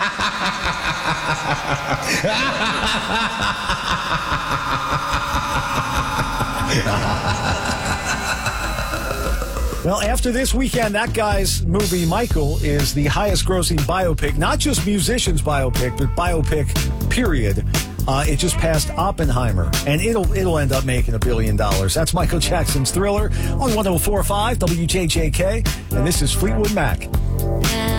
Well, after this weekend, that guy's movie, Michael, is the highest-grossing biopic, not just musicians' biopic, but biopic, period. It just passed Oppenheimer, and it'll end up making $1 billion. That's Michael Jackson's Thriller on 104.5 WJJK, and this is Fleetwood Mac.